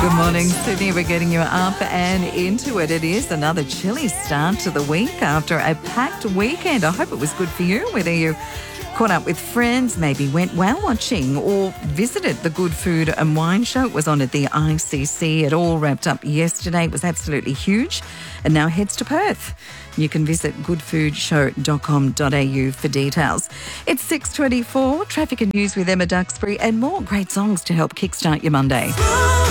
Good morning, Sydney. We're getting you up and into it. It is another chilly start to the week after a packed weekend. I hope it was good for you, whether you caught up with friends, maybe went whale watching or visited the Good Food and Wine Show. It was on at the ICC. It all wrapped up yesterday. It was absolutely huge and now heads to Perth. You can visit goodfoodshow.com.au for details. It's 6:24, traffic and news with Emma Duxbury and more great songs to help kickstart your Monday.